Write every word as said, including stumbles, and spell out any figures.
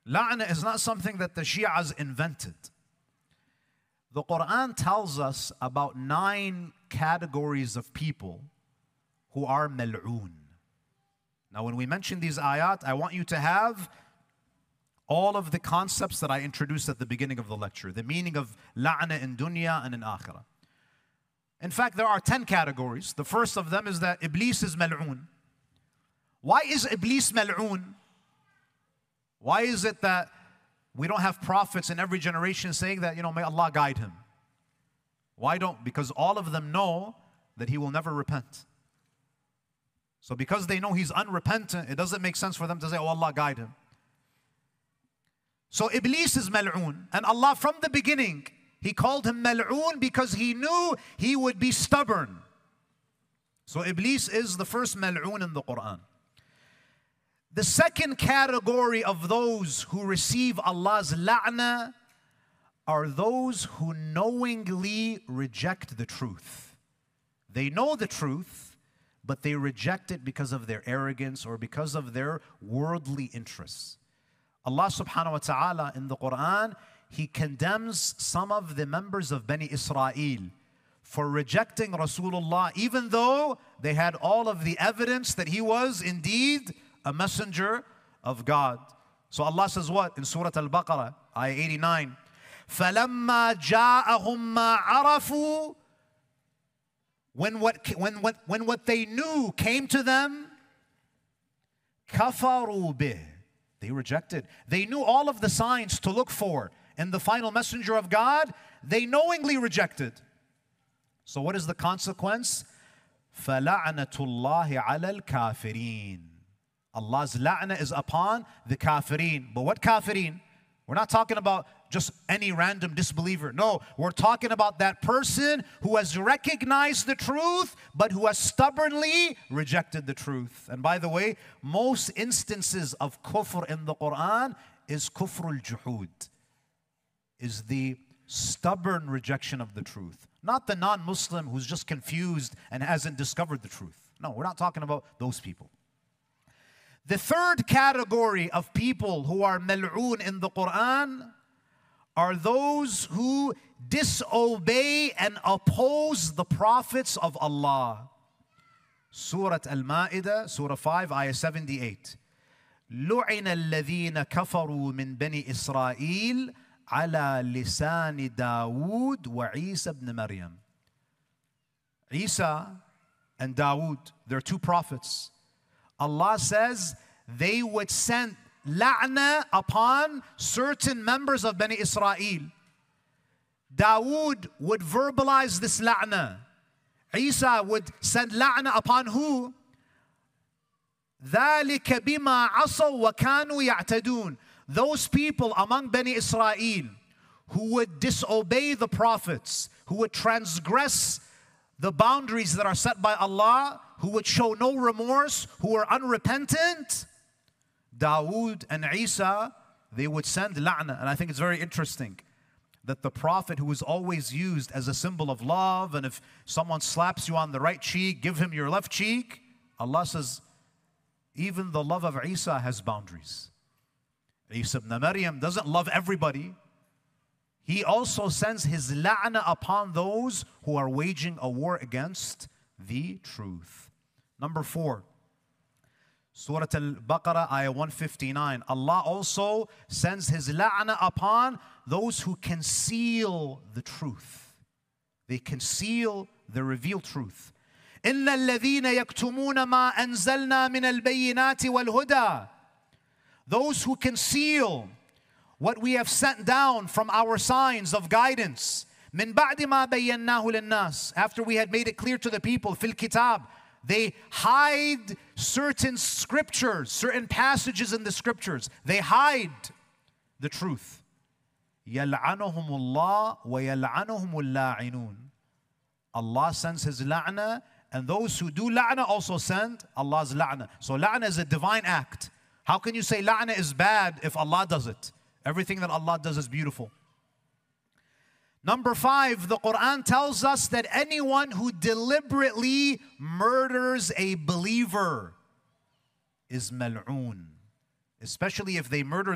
La'na is not something that the Shias invented. The Quran tells us about nine categories of people who are mal'oon. Now when we mention these ayat, I want you to have all of the concepts that I introduced at the beginning of the lecture. The meaning of la'na in dunya and in akhirah. In fact, there are ten categories. The first of them is that Iblis is mal'oon. Why is Iblis mal'oon? Why is it that we don't have prophets in every generation saying that, you know, may Allah guide him? Why don't? Because all of them know that he will never repent. So because they know he's unrepentant, it doesn't make sense for them to say, oh, Allah guide him. So Iblis is mal'oon. And Allah from the beginning, He called him mal'oon because He knew he would be stubborn. So Iblis is the first mal'oon in the Quran. The second category of those who receive Allah's la'na are those who knowingly reject the truth. They know the truth, but they reject it because of their arrogance or because of their worldly interests. Allah subhanahu wa ta'ala in the Quran, He condemns some of the members of Bani Israel for rejecting Rasulullah, even though they had all of the evidence that he was indeed a messenger of God. So Allah says what? In Surah Al-Baqarah, ayah eighty-nine, فَلَمَّا جَاءَهُمْ مَا عَرَفُوا, when what, when, what, when what they knew came to them, كَفَرُوا بِهِ, they rejected. They knew all of the signs to look for in the final messenger of God. They knowingly rejected. So what is the consequence? فَلَعْنَةُ اللَّهِ عَلَى الْكَافِرِينَ. Allah's la'na is upon the kafirin. But what kafirin? We're not talking about just any random disbeliever. No, we're talking about that person who has recognized the truth, but who has stubbornly rejected the truth. And by the way, most instances of kufr in the Quran is kufrul juhud, is the stubborn rejection of the truth. Not the non-Muslim who's just confused and hasn't discovered the truth. No, we're not talking about those people. The third category of people who are mal'oon in the Quran are those who disobey and oppose the prophets of Allah. Surah Al-Ma'idah, Surah five, ayah seventy-eight. لُعِنَ الَّذِينَ كَفَرُوا مِنْ بَنِي إِسْرَائِيلَ عَلَى لِسَانِ دَاوُودَ وَعِيسَى بْنِ مَرْيَمَ. Isa and Dawood, they're two prophets. Allah says they would send la'na upon certain members of Bani Israel. Dawood would verbalize this la'na. Isa would send la'na upon who? ذَلِكَ بِمَا عَصَوْا وَكَانُوا يَعْتَدُونَ. Those people among Bani Israel who would disobey the prophets, who would transgress the boundaries that are set by Allah, who would show no remorse, who were unrepentant, Dawood and Isa, they would send la'na. And I think it's very interesting that the prophet, who was always used as a symbol of love, and if someone slaps you on the right cheek, give him your left cheek, Allah says, even the love of Isa has boundaries. Isa ibn Maryam doesn't love everybody. He also sends his la'na upon those who are waging a war against the truth. Number four, Surah Al-Baqarah, ayah one fifty-nine. Allah also sends His la'na upon those who conceal the truth. They conceal the revealed truth. إِنَّ الَّذِينَ يَكْتُمُونَ مَا أَنزَلْنَا مِنَ الْبَيِّنَاتِ وَالْهُدَى. Those who conceal what we have sent down from our signs of guidance. مِن بَعْدِ مَا بَيَّنَّاهُ لِلنَّاسِ. After we had made it clear to the people, فِي الْكِتَابِ. They hide certain scriptures, certain passages in the scriptures. They hide the truth. يَلْعَنُهُمُ اللَّهُ وَيَلْعَنُهُمُ اللَّاعِنُونَ. Allah sends His la'na, and those who do la'na also send Allah's la'na. So la'na is a divine act. How can you say la'na is bad if Allah does it? Everything that Allah does is beautiful. Number five, the Quran tells us that anyone who deliberately murders a believer is mal'oon. Especially if they murder